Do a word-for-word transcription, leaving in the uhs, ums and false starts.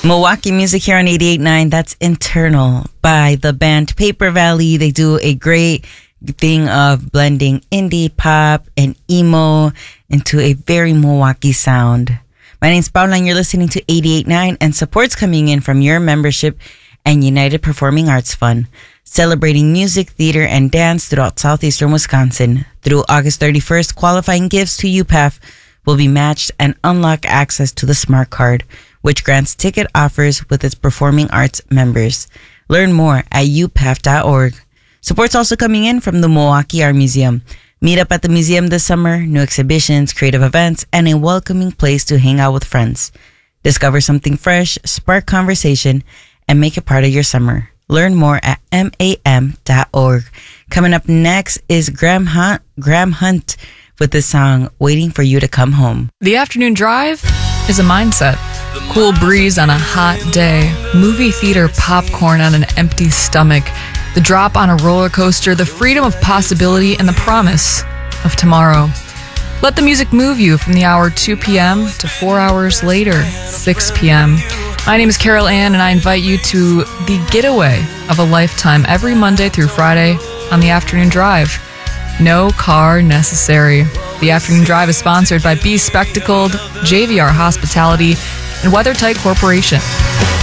Milwaukee music here on eighty-eight point nine. That's Internal by the band Paper Valley. They do a great thing of blending indie pop and emo into a very Milwaukee sound. My name's Paula and you're listening to eighty-eight point nine, and support's coming in from your membership and United Performing Arts Fund, celebrating music, theater, and dance throughout southeastern Wisconsin. Through August thirty-first, qualifying gifts to U P A F will be matched and unlock access to the Smart Card, which grants ticket offers with its performing arts members. Learn more at u p a f dot org. Support's also coming in from the Milwaukee Art Museum. Meet up at the museum this summer, new exhibitions, creative events, and a welcoming place to hang out with friends. Discover something fresh, spark conversation, and make it part of your summer. Learn more at m a m dot org. Coming up next is Graham Hunt, Graham Hunt with the song Waiting for You to Come Home. The afternoon drive is a mindset. Cool breeze on a hot day, movie theater popcorn on an empty stomach, the drop on a roller coaster, the freedom of possibility, and the promise of tomorrow. Let the music move you from the hour two p.m. to four hours later, six p.m. My name is Carol Ann, and I invite you to the getaway of a lifetime every Monday through Friday on the afternoon drive. No car necessary. The afternoon drive is sponsored by Be Spectacled, J V R Hospitality, and WeatherTight Corporation.